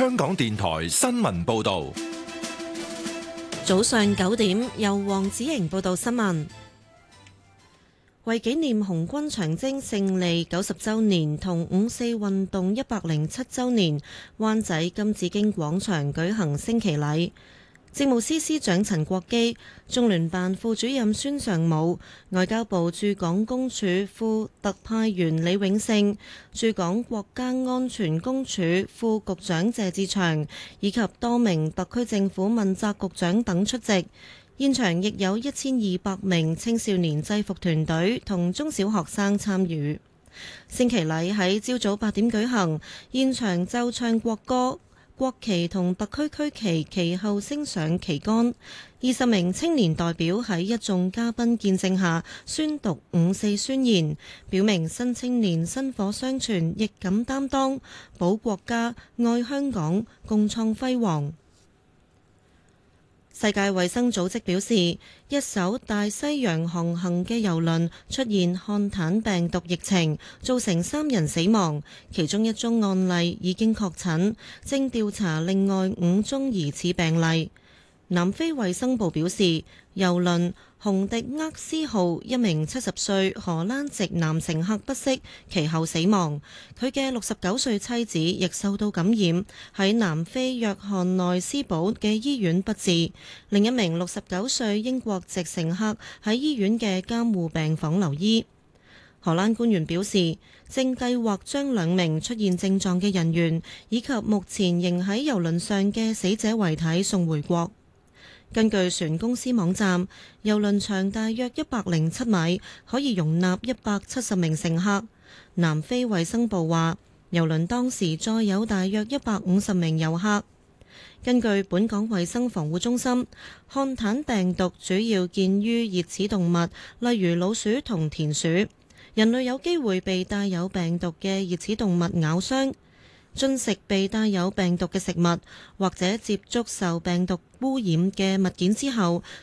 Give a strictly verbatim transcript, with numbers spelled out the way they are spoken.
香港電台新聞報道。 早上九點，由黃子瑩報道新聞。為紀念紅軍長征勝利九十週年同五四運動一百零七週年，灣仔金紫荊廣場舉行升旗禮。政務司司長陳國基、中聯辦副主任孫尚武、外交部駐港公署副特派員李永勝、駐港國家安全公署副局長謝志祥以及多名特區政府問責局長等出席。現場亦有一千二百名青少年制服團隊同中小學生參與。升旗禮喺朝早八點舉行，現場奏唱國歌。國旗同特區區旗其後升上旗杆，二十名青年代表喺一眾嘉賓見證下宣讀五四宣言，表明新青年薪火相傳，亦敢擔當，保國家、愛香港，共創輝煌。世界衛生組織表示，一艘大西洋航行嘅郵輪出現漢坦病毒疫情，造成三人死亡，其中一宗案例已經確診，正調查另外五宗疑似病例。南非衛生部表示，郵輪洪迪厄斯號一名七十歲荷蘭籍男乘客不適，其後死亡。佢嘅六十九歲妻子亦受到感染，喺南非約翰內斯堡嘅醫院不治。另一名六十九歲英國籍乘客喺醫院嘅監護病房留醫。荷蘭官員表示，正計劃將兩名出現症狀嘅人員以及目前仍喺郵輪上嘅死者遺體送回國。根據船公司網站，郵輪長大約一百零七米，可以容納一百七十名乘客。南非衛生部話，郵輪當時載有大約一百五十名遊客。根據本港衛生防護中心，漢坦病毒主要見於熱齒動物，例如老鼠同田鼠。人類有機會被帶有病毒嘅熱齒動物咬傷。進食被帶有病毒嘅食物，或者接觸受病毒污染嘅物件之後，